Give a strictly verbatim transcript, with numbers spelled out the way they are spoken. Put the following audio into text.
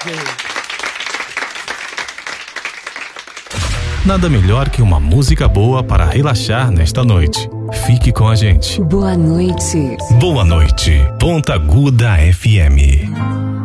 Nada melhor que uma música boa para relaxar nesta noite. Fique com a gente. Boa noite. Boa noite, Ponta Aguda F M.